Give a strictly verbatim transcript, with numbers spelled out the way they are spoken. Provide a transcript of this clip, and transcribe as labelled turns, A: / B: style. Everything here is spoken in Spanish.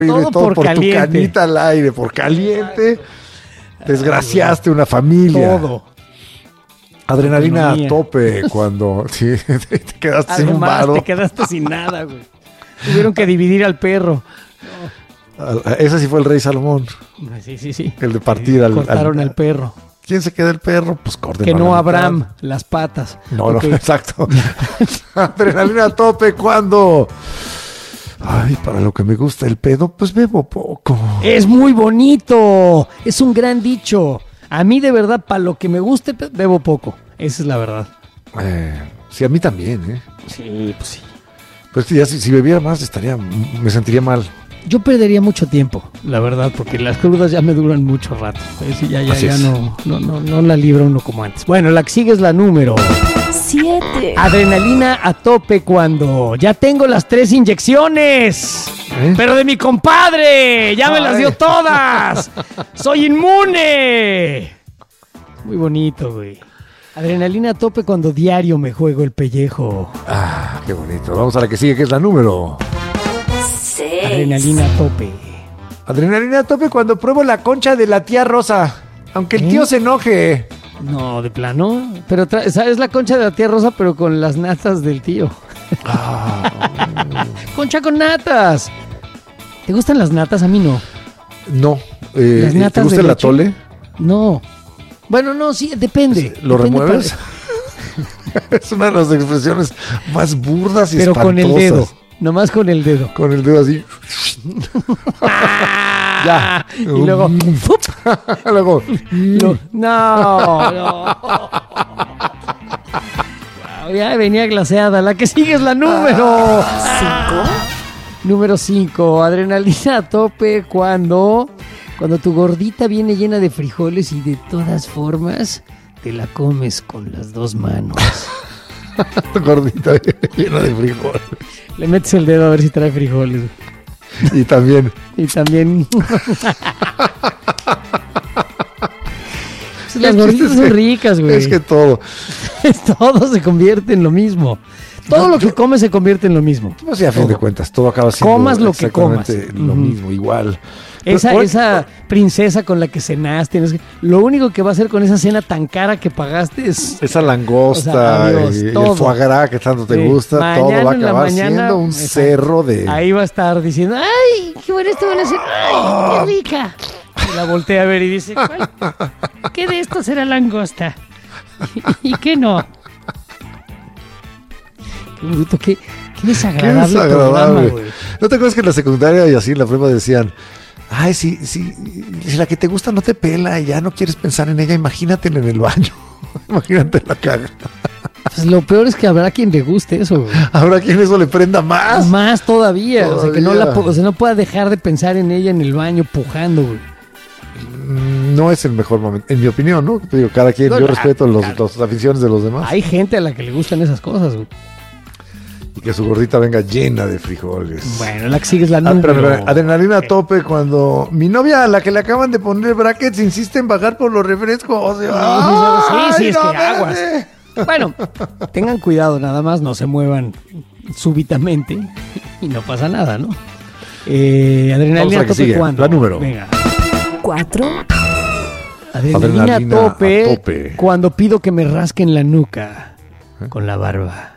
A: todo, todo por, por tu canita al aire, por caliente. Desgraciaste una familia.
B: Todo.
A: Adrenalina a tope cuando sí, te quedaste
B: Además,
A: sin un varo.
B: te quedaste sin nada, güey. Tuvieron que dividir al perro.
A: No. Ese sí fue el rey Salomón.
B: Sí, sí, sí.
A: El de partir al...
B: Cortaron al, al perro.
A: ¿Quién se queda el perro? Pues corten.
B: Que no Abraham, las patas.
A: No, okay. no, exacto. Adrenalina a tope cuando... Ay, para lo que me gusta el pedo, pues bebo poco.
B: Es muy bonito. Es un gran dicho. A mí, de verdad, para lo que me guste, bebo poco. Esa es la verdad.
A: Eh, sí, a mí también, ¿eh?
B: Sí, pues sí.
A: Pues ya si, si bebiera más, estaría, me sentiría mal.
B: Yo perdería mucho tiempo, la verdad, porque las crudas ya me duran mucho rato. Es, ya ya, ya no, no, no, no la libra uno como antes. Bueno, la que sigue es la número
C: siete.
B: Adrenalina a tope cuando ya tengo las tres inyecciones. ¿Eh? Pero de mi compadre, ya me Ay. las dio todas. Soy inmune. Muy bonito, güey. Adrenalina a tope cuando diario me juego el pellejo.
A: Ah, qué bonito. Vamos a la que sigue, que es la número
C: seis.
B: Adrenalina a tope.
A: Adrenalina a tope cuando pruebo la concha de la tía Rosa. Aunque el ¿Eh? tío se enoje.
B: No, de plano. Pero tra- ¿sabes la concha de la tía Rosa, pero con las natas del tío?
A: Ah,
B: concha con natas. ¿Te gustan las natas? A mí no.
A: No. Eh,
B: ¿Las natas
A: ¿Te gusta
B: de
A: el
B: leche?
A: atole?
B: No. Bueno, no, sí, depende.
A: ¿Lo
B: depende
A: remueves? Para... es una de las expresiones más burdas y
B: pero
A: espantosas.
B: Pero con el dedo. Nomás con el dedo.
A: Con el dedo así.
B: Ya. Y luego.
A: luego.
B: no, no. no. Ya venía glaseada. La que sigue es la número
C: cinco.
B: Número cinco. Adrenalina a tope cuando, cuando tu gordita viene llena de frijoles y de todas formas te la comes con las dos manos.
A: Tu gordita llena de frijoles.
B: Le metes el dedo a ver si trae frijoles.
A: Y también.
B: Y también. Las gorditas son ricas, güey.
A: Es que todo.
B: Todo se convierte en lo mismo. Todo no, lo que yo, comes se convierte en lo mismo.
A: No sé, a fin
B: todo.
A: de cuentas, todo acaba siendo
B: comas lo que comas.
A: Lo uh-huh. mismo, igual.
B: Esa, Pero, esa princesa con la que cenaste, tienes que, lo único que va a hacer con esa cena tan cara que pagaste es...
A: Esa langosta, o sea, adiós, y, y el foie gras que tanto te sí. gusta, mañana, todo va a acabar mañana, siendo un exacto. cerro de...
B: Ahí va a estar diciendo, ¡ay, qué bueno esto van a hacer! ¡Ay, qué rica! Y la voltea a ver y dice, ¿qué de esto será langosta? ¿Y qué no? Qué bruto, qué, qué desagradable, qué desagradable. Programa,
A: ¿No te acuerdas que en la secundaria y así en la prueba decían, ay, si, si, si la que te gusta no te pela y ya no quieres pensar en ella, imagínate en el baño, imagínate la caga.
B: Pues lo peor es que habrá quien le guste eso, güey.
A: Habrá quien eso le prenda más.
B: Más todavía, todavía. O sea, que no, la, o sea, no pueda dejar de pensar en ella en el baño pujando, güey.
A: No es el mejor momento, en mi opinión, ¿no? Te digo, cada quien, no, yo respeto los, claro. las aficiones de los demás.
B: Hay gente a la que le gustan esas cosas, güey.
A: Y que su gordita venga llena de frijoles.
B: Bueno, la que sigue es la número.
A: Ah, pero, adrenalina a tope cuando mi novia, a la que le acaban de poner brackets, insiste en bajar por los refrescos. O sea,
B: sí, sí,
A: ay,
B: es
A: no,
B: que aguas. Bueno, tengan cuidado, nada más, no se muevan súbitamente y no pasa nada, ¿no? Eh, adrenalina a tope
A: sigue,
B: cuando.
A: La número.
B: Venga.
C: Cuatro.
B: Adrenalina, adrenalina a, tope a tope cuando pido que me rasquen la nuca ¿Eh? con la barba.